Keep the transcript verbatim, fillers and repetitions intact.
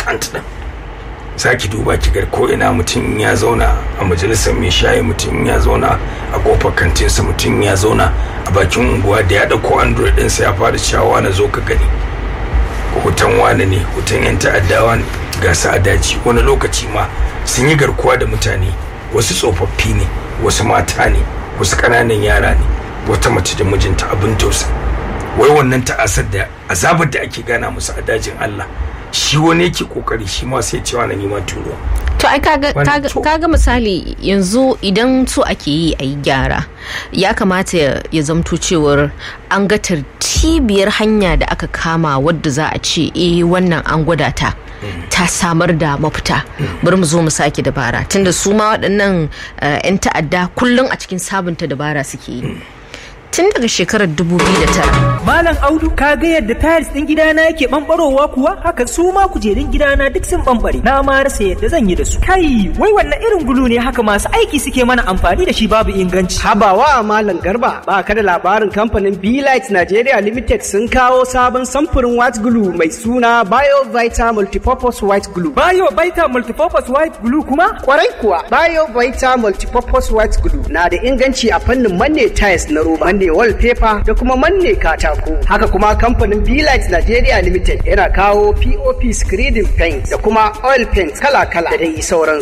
stand din za ki duba ki ga ko ina mutum ya zauna a majalisar mai shayi, mutum ya zauna a kofar kantinsa, mutum ya zauna a bakin unguwa da ya dauko android ɗinsa ya fara cewa na zo ka gani hoton wani ne, hoton yan ta'addawa ne ga su a daji. Wani lokaci ma sun yi garkuwa da mutane, wasu tsofaffi ne, wasu mata ne, wasu ƙananan yara ne, wata mace da mijinta abin tausa. Wai wannan ta'asar da azabar da ake gana musu a dajin Allah shi wani yake kokari shi ma sai cewa na neman turo. To ai kaga kaga misali yanzu idan so ake yi a yi gyara ya kamata ya zamto cewar an ga tartibiyar hanya da aka kama wadda za a ce eh wannan an gwada ta ta samar da mafita. Bari mu zo mu sake dabara tunda su ma waɗannan 'yan ta'adda kullum a cikin sabunta dabara suke yi. Tun daga shekarar dubu biyu da tara. Malam Audu ka ga yadda tiles din gidana yake bambarowa kuwa haka su ma kujerun gidana duk sun bambare. Na ma rasa yadda zan yi da su. Kai wai wannan irin gulu ne haka masu aiki suke mana amfani da shi babu inganci. Habawa Malam Garba ba ka da labarin kamfanin B-Light Nigeria Limited sun kawo sabon samfurin white glue mai suna BioVita Multipurpose White Glue. BioVita Multipurpose White Glue kuma? Kwarai kuwa BioVita Multipurpose White Glue na da inganci a fannin manne tiles na roba, manne wallpaper da kuma manne katako. Haka kuma kamfanin B-Light Nigeria Limited yana kawo P O P screening paint da kuma oil paint kala-kala da dai sauran